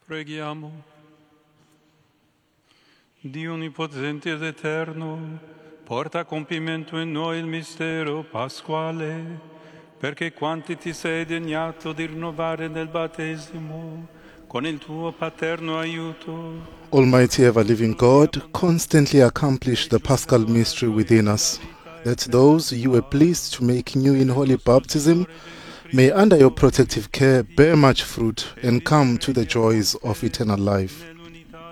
Preghiamo. Dio onnipotente ed eterno, porta a compimento in noi il mistero pasquale, perché quanti ti sei degnato di rinnovare nel battesimo, con il tuo paterno aiuto. Almighty ever-living God, constantly accomplish the Paschal mystery within us, that those you were pleased to make new in holy baptism may under your protective care bear much fruit and come to the joys of eternal life.